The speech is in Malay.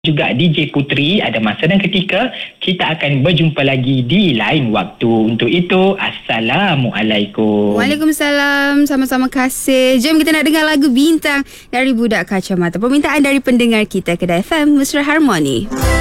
juga DJ Putri. Ada masa dan ketika kita akan berjumpa lagi di lain waktu. Untuk itu, Assalamualaikum. Waalaikumsalam. Sama-sama kasih. Jom kita nak dengar lagu Bintang dari Budak Kacamata. Permintaan dari pendengar kita, Kedah FM Mesra Harmoni.